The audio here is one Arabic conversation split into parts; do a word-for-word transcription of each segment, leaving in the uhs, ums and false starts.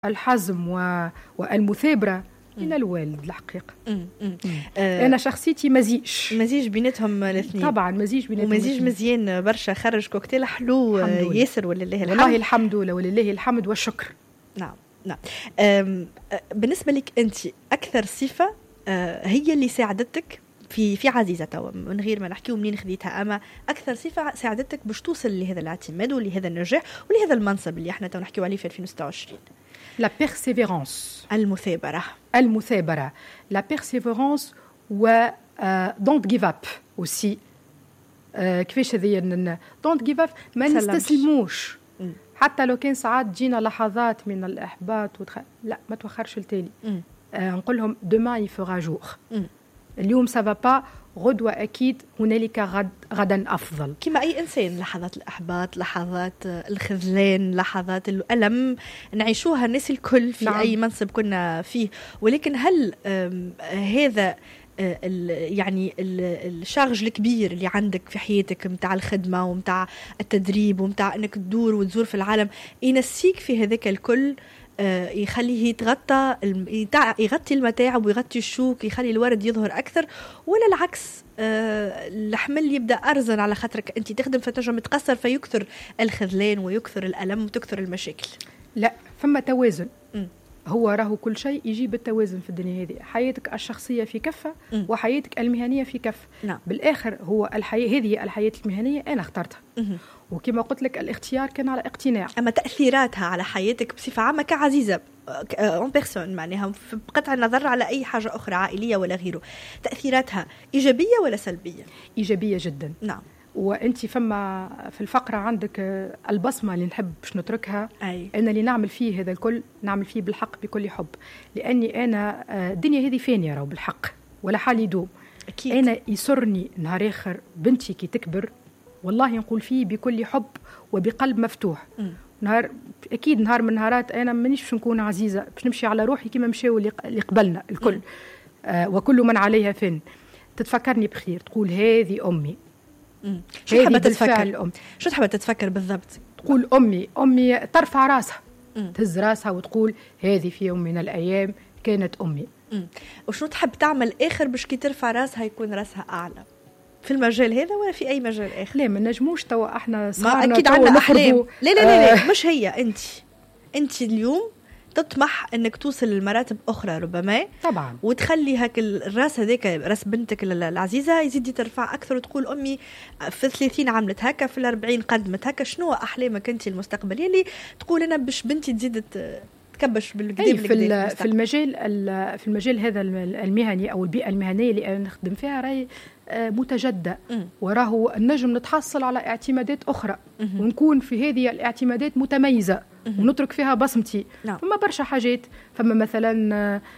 الحزم والمثابرة إلى الوالد الحقيقة. آه أنا شخصيتي مزيج مزيج بيناتهم الاثنين طبعا، مزيج بيناتهم ومزيج مزيان برشا، خرج كوكتيل حلو ياسر ولله الحمد. والله الحمد لله ولله الحمد والشكر. نعم نعم. بالنسبة لك أنت أكثر صفة هي اللي ساعدتك في في عزيزة توا من غير ما نحكيو منين خذيتها، أما أكثر صفة ساعدتك باش توصل لهذا الاعتماد ولهذا النجاح ولهذا المنصب اللي احنا تو نحكيو عليه في ألفين وستة وعشرين؟ لا بيرسيفيرانس، المثابرة المثابرة لا بيرسيفيرانس و دونت جيف اب اوسي. كيفاش هذيا دونت جيف اب، ما نستسلموش حتى لو كان ساعات جينا لحظات من الإحباط وتخ... لا ما توخرش التالي. آه نقول لهم demain il fera jour. اليوم سافا با، غدوة أكيد هنالك غد غدا أفضل. كما أي إنسان لحظات الإحباط، لحظات الخذلان، لحظات الألم نعيشوها الناس الكل في نعم. أي منصب كنا فيه، ولكن هل هذا يعني الشارج الكبير اللي عندك في حياتك متاع الخدمة ومتاع التدريب ومتاع أنك تدور وتزور في العالم ينسيك في هذاك الكل، يخليه يتغطى يغطي المتاعب ويغطي الشوك، يخلي الورد يظهر أكثر، ولا العكس الحمل يبدأ أرزن على خاطرك أنت تخدم فتنجم تقصر فيكثر الخذلان ويكثر الألم وتكثر المشاكل؟ لا، فما توازن. م. هو راهو كل شيء يجيب التوازن في الدنيا هذه، حياتك الشخصية في كفة م. وحياتك المهنية في كفة. نعم. بالآخر هو الحياة هذه الحياة المهنية أنا اخترتها، م. وكما قلت لك الاختيار كان على اقتناع. أما تأثيراتها على حياتك بصفة عامة كعزيزة اون بيرسون، معناها بقطع النظر على أي حاجة أخرى عائلية ولا غيره، تأثيراتها إيجابية ولا سلبية؟ إيجابية جدا. نعم. وأنت فما في الفقرة عندك البصمة اللي نحب باش نتركها. أي. أنا اللي نعمل فيه هذا الكل نعمل فيه بالحق بكل حب، لأني أنا الدنيا هذه فانية راهو بالحق ولا حال يدوم. أكيد. أنا يسرني نهار آخر بنتي كي تكبر والله نقول فيه بكل حب وبقلب مفتوح. م. نهار أكيد نهار من نهارات أنا مانيش باش نكون عزيزة باش نمشي على روحي كما مشاو اللي قبلنا الكل. آه وكل من عليها فن. تتفكرني بخير، تقول هذه أمي. شو تحب تتفكر؟ شو تحب تتفكر بالضبط؟ تقول أمي أمي ترفع راسها، م. تهز راسها وتقول هذه في يوم من الأيام كانت أمي. م. وشو تحب تعمل آخر باش كي ترفع راسها يكون راسها أعلى في المجال هذا ولا في أي مجال آخر؟ لا ما نجموش توا احنا صغارنا أكيد عندنا أحلام. لا لا لا, لا. مش هي أنت أنت اليوم تطمح انك توصل لمراتب اخرى ربما طبعا، وتخلي هاك الراس هذاك راس بنتك العزيزه يزيد ترفع اكثر وتقول امي في الثلاثين عملت هكا، في الأربعين قدمت هكا. شنو احلامك انت المستقبليه اللي تقول انا باش بنتي تزيد تكبش بالقدام في في المجال في المجال هذا المهني او البيئه المهنيه اللي انا نخدم فيها راهي متجدة، وراه النجم نتحصل على اعتمادات أخرى م- ونكون في هذه الاعتمادات متميزة م- ونترك فيها بصمتي. نعم. فما برشا حاجات، فما مثلا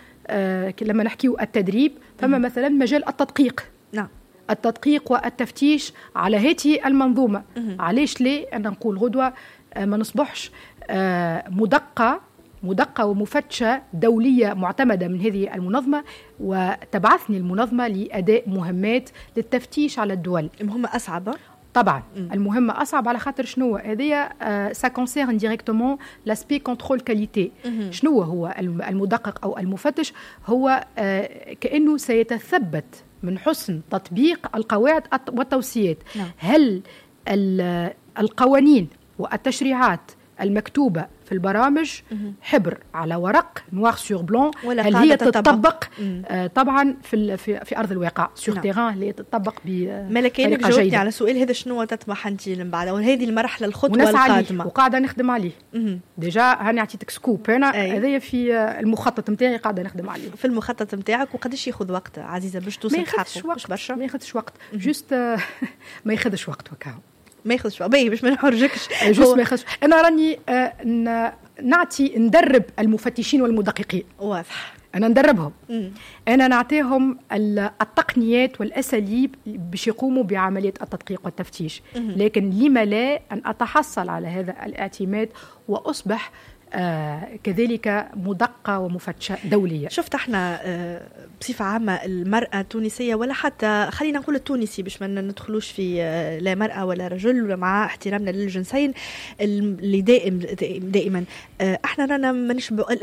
آه لما نحكيو التدريب فما م- مثلا مجال التدقيق. نعم. التدقيق والتفتيش على هذه المنظومة. م- علاش ليه أنا نقول غدوة آه ما نصبحش آه مدقة مدقة ومفتشة دولية معتمدة من هذه المنظمة، وتبعثني المنظمة لأداء مهمات للتفتيش على الدول. المهمة أصعب طبعا. م. المهمة أصعب على خاطر شنو هذه سا كونسيرن ديريكتومون لاسبي كونترول كاليتي. شنو هو المدقق أو المفتش؟ هو كأنه سيتثبت من حسن تطبيق القواعد والتوصيات. نعم. هل القوانين والتشريعات المكتوبة في البرامج حبر على ورق نوار سور بلون هل هي تطبق آه طبعا في في, في ارض الواقع سور تيران اللي تطبق ب ملكين جاوبتني على سؤال هذا شنو تطمح انت من بعد وهذه المرحله الخطوه القادمه وقاعده نخدم عليه ديجا هاني عطيتك سكوب انا هذايا في المخطط نتاعي قاعده نخدم عليه في المخطط نتاعك. وقداش ياخذ وقت عزيزه باش توصل تحقق؟ مش برشا ما ياخذش وقت جوست ما ياخذش وقت وكاو ما ياخذش باهي باش ما نحرجكش جوست ما ياخذش. انا راني آه نعطي ندرب المفتشين والمدققين. واضح. انا ندربهم. م. انا نعطيهم التقنيات والاساليب باش يقوموا بعمليه التدقيق والتفتيش. م. لكن لما لا ان اتحصل على هذا الاعتماد واصبح آه كذلك مدقة ومفتشة دولية. شفت احنا آه بصفة عامة المرأة التونسية ولا حتى خلينا نقول التونسي باش ما ندخلوش في آه لا مرأة ولا رجل مع احترامنا للجنسين اللي دائم دائما آه احنا رانا منش